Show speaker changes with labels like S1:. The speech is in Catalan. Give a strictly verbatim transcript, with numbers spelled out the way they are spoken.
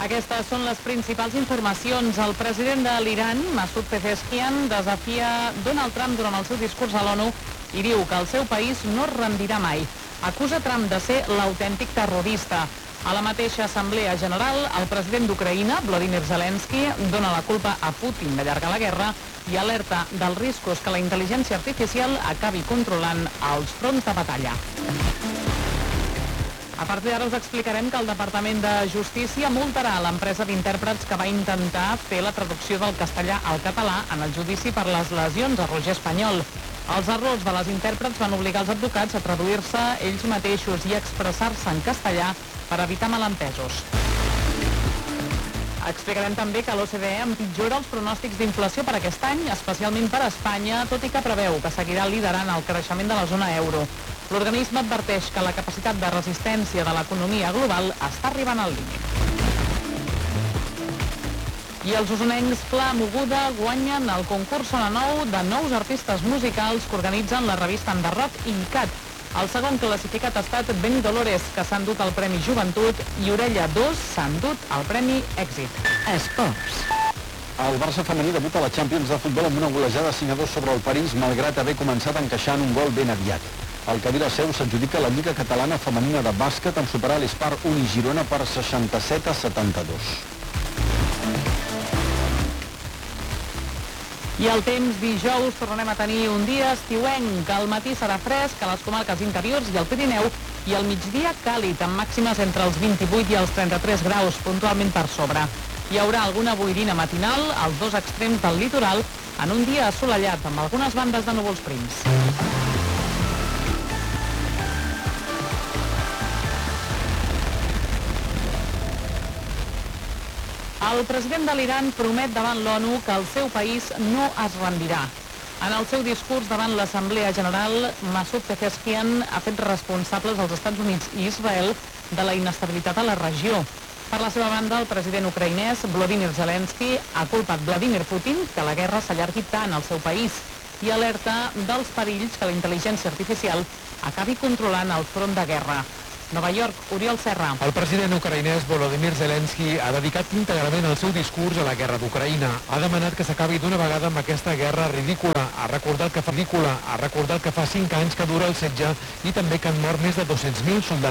S1: Aquestes són les principals informacions. El president de l'Iran, Masoud Pezeshkian, desafia Donald Trump durant el seu discurs a l'ONU i diu que el seu país no es rendirà mai. Acusa Trump de ser l'autèntic terrorista. A la mateixa Assemblea General, el president d'Ucraïna, Volodymyr Zelensky, dona la culpa a Putin d'allargar la guerra i alerta dels riscos que la intel·ligència artificial acabi controlant els fronts de batalla. A partir d'ara us explicarem que el Departament de Justícia multarà l'empresa d'intèrprets que va intentar fer la traducció del castellà al català en el judici per les lesions a Roger Espanyol. Els errors de les intèrprets van obligar els advocats a traduir-se ells mateixos i expressar-se en castellà per evitar malentesos. Explicarem també que l'O C D E empitjora els pronòstics d'inflació per aquest any, especialment per a Espanya, tot i que preveu que seguirà liderant el creixement de la zona euro. L'organisme adverteix que la capacitat de resistència de l'economia global està arribant al límit. I els usonencs Pla Moguda guanyen el concurs Sona Nou de nous artistes musicals que organitzen la revista Enderrock i ICAT. El segon classificat ha estat Benny Dolores, que s'ha endut el Premi Joventut, i Orella dos s'ha endut el Premi Èxit.
S2: Esports.
S3: El Barça femení debuta a la Champions de futbol amb una golejada cinc a dos sobre el París, malgrat haver començat encaixant un gol ben aviat. El Cadira Seu s'adjudica la Lliga Catalana Femenina de Bàsquet en superar l'Espar Uni Girona per seixanta-set a setanta-dos.
S1: I el temps, dijous tornarem a tenir un dia estiuenc. Al matí serà fresc a les comarques interiors i al Pirineu, i al migdia càlid, amb màximes entre els vint-i-vuit i els trenta-tres graus, puntualment per sobre. Hi haurà alguna boirina matinal als dos extrems del litoral en un dia assolellat, amb algunes bandes de núvols prims. El president de l'Iran promet davant l'ONU que el seu país no es rendirà. En el seu discurs davant l'Assemblea General, Masoud Pezeshkian ha fet responsables als Estats Units i Israel de la inestabilitat a la regió. Per la seva banda, el president ucraïnès, Volodymyr Zelensky, ha culpat Vladimir Putin que la guerra s'allargui tant al seu país i alerta dels perills que la intel·ligència artificial acabi controlant el front de guerra. Nova York, Oriol Serra.
S4: El president ucraïnès Volodymyr Zelensky ha dedicat íntegrament el seu discurs a la guerra d'Ucraïna. Ha demanat que s'acabi d'una vegada amb aquesta guerra ridícula. Ha recordat que fa ridícula, ha recordat que fa cinc anys que dura el setge i també que han mort més de dos-cents mil soldats